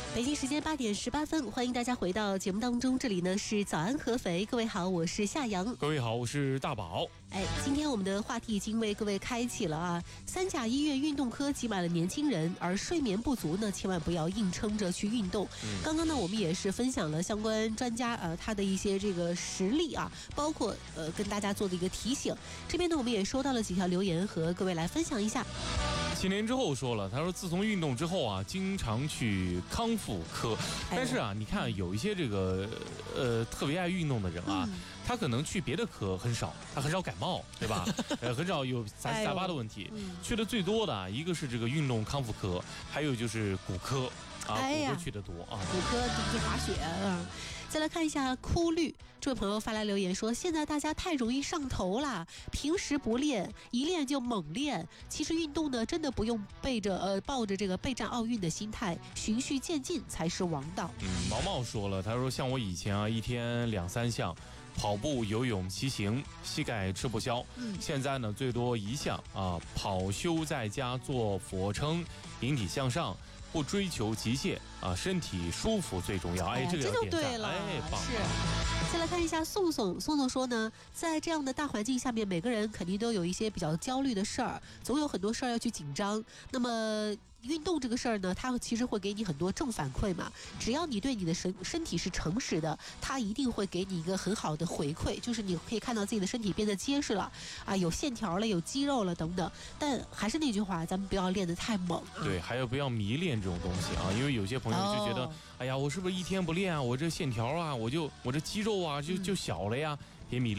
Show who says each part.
Speaker 1: 北京时间8点18分，欢迎大家回到节目当中。这里呢是早安合肥，各位好，我是夏阳。
Speaker 2: 各位好，我是大宝。
Speaker 1: 今天我们的话题已经为各位开启了啊。三甲医院运动科挤满了年轻人，而睡眠不足呢，千万不要硬撑着去运动。刚刚呢，我们也是分享了相关专家他的一些这个实例啊，包括跟大家做的一个提醒。这边呢，我们也收到了几条留言，和各位来分享一下。
Speaker 2: 7年之后说了，他说自从运动之后啊，经常去康复科，但是啊，你看有一些这个特别爱运动的人啊，他可能去别的科很少，他很少感冒，对吧？很少有杂七杂八的问题。去的最多的一个是这个运动康复科，还有就是骨科啊，骨科去的多啊。
Speaker 1: 骨科就滑雪啊。再来看一下哭绿这位朋友发来留言说，现在大家太容易上头了，平时不练，一练就猛练。其实运动呢，真的不用抱着这个备战奥运的心态，循序渐进才是王道。
Speaker 2: 毛毛说了，他说像我以前啊，一天2、3项。跑步、游泳、骑行，膝盖吃不消。现在呢，最多1项啊，跑休在家做俯卧撑，引体向上，不追求极限啊，身体舒服最重要。这个要点赞，
Speaker 1: 这就对了，
Speaker 2: 棒。
Speaker 1: 是。再来看一下宋宋说呢，在这样的大环境下面，每个人肯定都有一些比较焦虑的事儿，总有很多事儿要去紧张。那么运动这个事儿呢，它其实会给你很多正反馈嘛。只要你对你的身体是诚实的，它一定会给你一个很好的回馈，就是你可以看到自己的身体变得结实了啊，有线条了，有肌肉了等等。但还是那句话，咱们不要练得太猛。
Speaker 2: 对，还有不要迷恋这种东西啊，因为有些朋友就觉得，哎呀，我是不是一天不练啊，我这线条啊，我这肌肉啊就小了呀，别迷恋。